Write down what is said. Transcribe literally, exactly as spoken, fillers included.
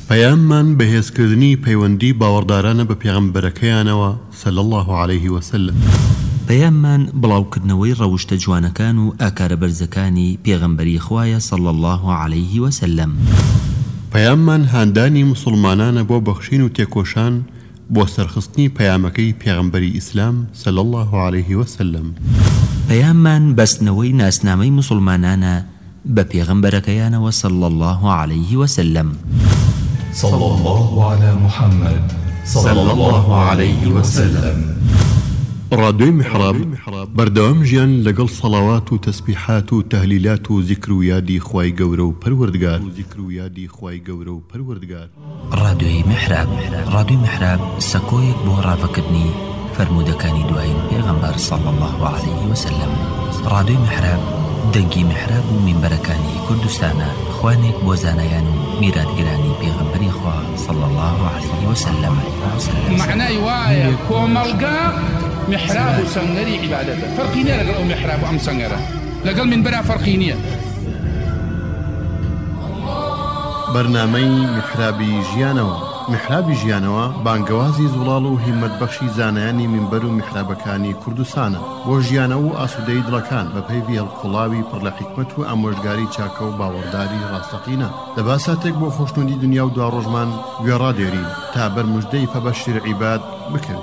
پەیاممان بەهێزکردنی پەیوەندی باوەڕدارانە بە پێغەمبەرەکەیانەوە صلی الله عليه وسلم. پەیاممان بڵاوکردنەوەی ڕەوشتە جوانەکان و ئاکارە بەرزەکانی پێغەمبەری خوایە صلی الله عليه وسلم. پەیاممان هاندانی مسلمانانە بۆ بەخشین و تێکۆشان بۆ سەرخستنی پەیامەکەی پێغەمبەری ئیسلام صلی الله عليه وسلم. پەیاممان بەستنەوەی ناسنامەی مسلمانانە بە پێغەمبەرەکەیانەوە صلی الله عليه وسلم. صلى الله على محمد صلى الله عليه وسلم. ڕادیۆی میحراب بەردەوام ژیان لەگەڵ سەڵاوات و تەسبیحات و تەهلیلات و زیکر و یادی خوای گەورە و پەروەردگار. ڕادیۆی میحراب ڕادیۆی میحراب سەکۆیەک بۆ ڕاوەکردنی فەرمودەکانی دوایین پێغەمبەر صلی الله عليه وسلم. ڕادیۆی میحراب دەنگی میحراب و مینبەرەکانی کوردستانە، خوانێک بۆ زانایان و میراتگرانی پێغەمبەری خوا صلی الله عليه وسلم. معنای وایە کۆمەڵگا محراب و سەنگەری عیبادەتە، فەرقی نییە لەگەڵ ئەو محراب و ئەم سەنگەرە، لەگەڵ مینبەرە فەرقی نییە. بەرنامەی میحرابی ژیانەوە. میحرابی ژیانەوە بانگەوازی زوڵاڵ و هیمەتبەخشی زانایانی مینبەر و میحرابەکانی کوردستانە بۆ ژیانەوە و ئاسوودەی دڵەکان بە پەیوی هەڵقوڵاوی پڕ لە حیکمەت و ئامۆژگاری چاکە و باوەڕداری ڕاستەقینە. لە باساتێک بۆ خۆشنودی دنیا و دوا ڕۆژمان گوێڕادێرین تا بەرموژدەی فەبەشیر عیباد بکەوین.